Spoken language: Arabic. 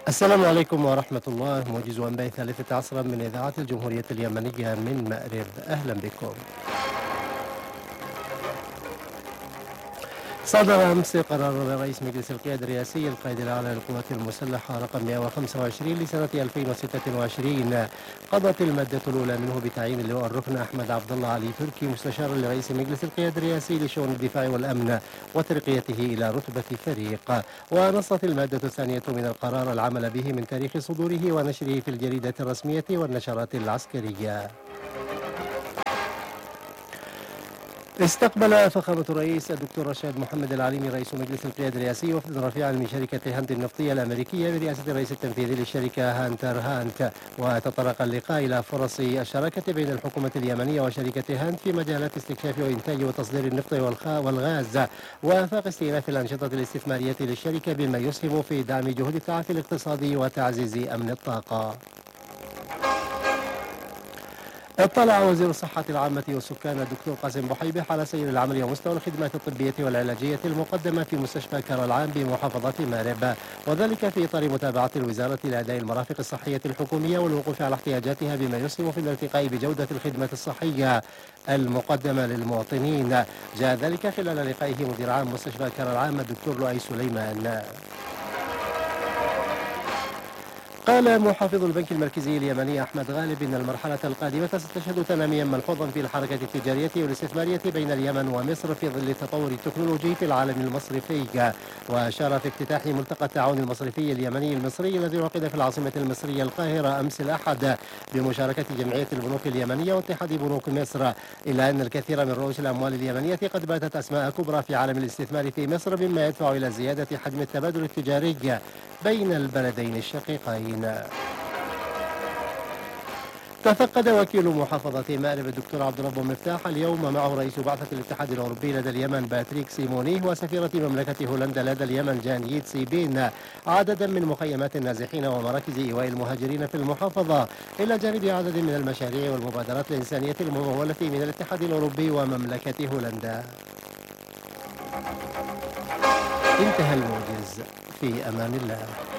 السلام عليكم ورحمة الله. موجز أنباء 13 من إذاعة الجمهورية اليمنية من مأرب، أهلا بكم. صدر أمس قرار رئيس مجلس القيادة الرئاسي القائد الأعلى للقوات المسلحة رقم 125 لسنة 2026. قضت المادة الأولى منه بتعيين اللواء الركن أحمد عبد الله علي تركي مستشارا لرئيس مجلس القيادة الرئاسي لشؤون الدفاع والأمن وترقيته إلى رتبة فريق. ونصت المادة الثانية من القرار العمل به من تاريخ صدوره ونشره في الجريدة الرسمية والنشرات العسكرية. استقبل فخامة الرئيس الدكتور رشاد محمد العليمي رئيس مجلس القيادة الرئاسي وفدا رفيعا من شركة هانت النفطية الأمريكية برئاسة الرئيس التنفيذي للشركة هانتر هانت. وتطرق اللقاء إلى فرص الشراكة بين الحكومة اليمنية وشركة هانت في مجالات استكشاف وإنتاج وتصدير النفط والغاز، وآفاق استئناف الأنشطة الاستثمارية للشركة بما يسهم في دعم جهود التعافي الاقتصادي وتعزيز أمن الطاقة. اطلع وزير الصحة العامة والسكان الدكتور قاسم بحيبة على سير العمل ومستوى الخدمات الطبية والعلاجية المقدمة في مستشفى كرلعام بمحافظة مأرب، وذلك في إطار متابعة الوزارة لأداء المرافق الصحية الحكومية والوقوف على احتياجاتها بما يسهم في الارتقاء بجودة الخدمة الصحية المقدمة للمواطنين. جاء ذلك خلال لقائه مدير عام مستشفى كرلعام الدكتور لؤي سليمان. قال محافظ البنك المركزي اليمني أحمد غالب إن المرحلة القادمة ستشهد تناميا ملحوظا في الحركة التجارية والاستثمارية بين اليمن ومصر في ظل التطور التكنولوجي في العالم المصرفي. وأشار في افتتاح ملتقى التعاون المصرفي اليمني المصري الذي عقد في العاصمة المصرية القاهرة أمس الأحد بمشاركة جمعية البنوك اليمنية واتحاد بنوك مصر، إلا أن الكثير من رؤوس الأموال اليمنية قد باتت أسماء كبرى في عالم الاستثمار في مصر، مما يدفع إلى زيادة حجم التبادل التجاري بين البلدين الشقيقين. تفقد وكيل محافظة مأرب الدكتور عبد الرب مفتاح اليوم معه رئيس بعثة الاتحاد الأوروبي لدى اليمن باتريك سيموني وسفيرة مملكة هولندا لدى اليمن جانيت سيبين عددا من مخيمات النازحين ومراكز إيواء المهاجرين في المحافظة، إلى جانب عدد من المشاريع والمبادرات الإنسانية الممولة من الاتحاد الأوروبي ومملكة هولندا. انتهى الموجز، في أمان الله.